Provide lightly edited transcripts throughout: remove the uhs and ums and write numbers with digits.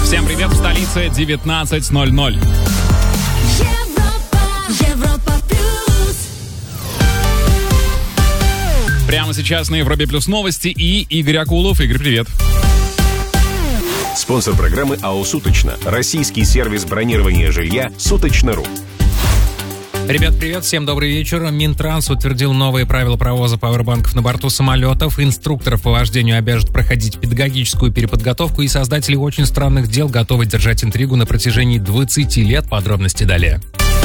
Всем привет, в столице 19:00. Прямо сейчас на Европе Плюс новости и Игорь Акулов. Игорь, привет. Спонсор программы АО «Суточно». Российский сервис бронирования жилья «Суточно.ру». Ребят, привет, всем добрый вечер. Минтранс утвердил новые правила провоза пауэрбанков на борту самолетов. Инструкторов по вождению обяжут проходить педагогическую переподготовку, и создатели «Очень странных дел» готовы держать интригу на протяжении 20 лет. Подробности далее.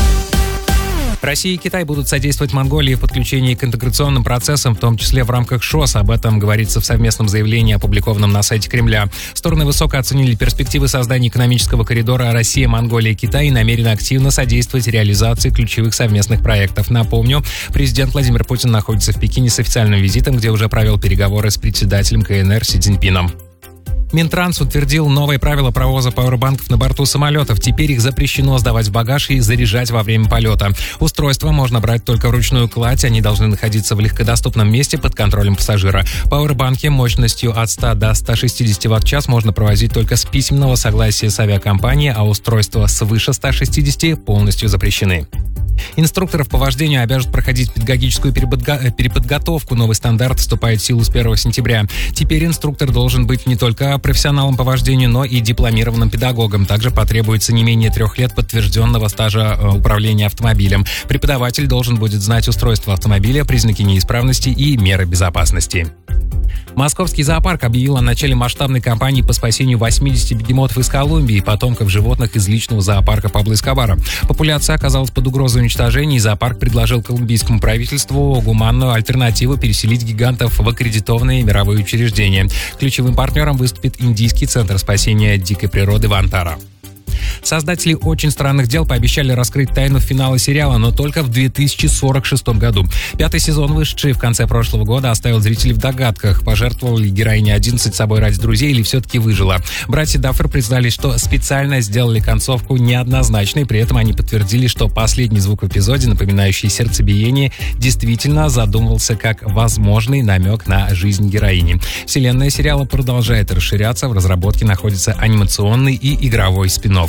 Россия и Китай будут содействовать Монголии в подключении к интеграционным процессам, в том числе в рамках ШОС. Об этом говорится в совместном заявлении, опубликованном на сайте Кремля. Стороны высоко оценили перспективы создания экономического коридора Россия, Монголия, Китай и намерены активно содействовать реализации ключевых совместных проектов. Напомню, президент Владимир Путин находится в Пекине с официальным визитом, где уже провел переговоры с председателем КНР Си Цзиньпином. Минтранс утвердил новые правила провоза пауэрбанков на борту самолетов. Теперь их запрещено сдавать в багаж и заряжать во время полета. Устройства можно брать только вручную кладь, они должны находиться в легкодоступном месте под контролем пассажира. Пауэрбанки мощностью от 100 до 160 Вт/час можно провозить только с письменного согласия с авиакомпанией, а устройства свыше 160 полностью запрещены. Инструкторов по вождению обяжут проходить педагогическую переподготовку. Новый стандарт вступает в силу с 1 сентября. Теперь инструктор должен быть не только профессионалом по вождению, но и дипломированным педагогом. Также потребуется не менее 3 лет подтвержденного стажа управления автомобилем. Преподаватель должен будет знать устройство автомобиля, признаки неисправности и меры безопасности. Московский зоопарк объявил о начале масштабной кампании по спасению 80 бегемотов из Колумбии, потомков животных из личного зоопарка Пабло Эскобара. Популяция оказалась под угрозой уничтожения, и зоопарк предложил колумбийскому правительству гуманную альтернативу — переселить гигантов в аккредитованные мировые учреждения. Ключевым партнером выступит Индийский центр спасения дикой природы Вантара. Создатели «Очень странных дел» пообещали раскрыть тайну финала сериала, но только в 2046 году. 5-й сезон, вышедший в конце прошлого года, оставил зрителей в догадках. Пожертвовала ли героиня 11 собой ради друзей или все-таки выжила? Братья Даффер признались, что специально сделали концовку неоднозначной, при этом они подтвердили, что последний звук в эпизоде, напоминающий сердцебиение, действительно задумывался как возможный намек на жизнь героини. Вселенная сериала продолжает расширяться, в разработке находится анимационный и игровой спин-оффы.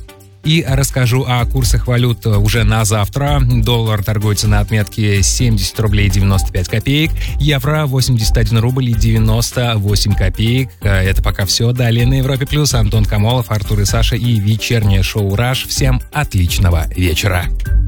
И расскажу о курсах валют уже на завтра. Доллар торгуется на отметке 70 рублей 95 копеек, евро 81 рубль и 98 копеек. Это пока все. Далее на Европе Плюс Антон Камолов, Артур и Саша и вечернее шоу «Раш». Всем отличного вечера.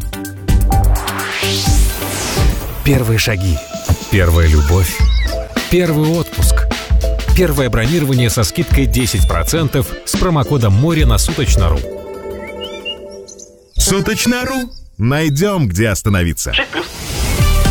Первые шаги. Первая любовь. Первый отпуск. Первое бронирование со скидкой 10% с промокодом «Море» на Суточно.ру. Суточно.ру. Найдем, где остановиться. 6+.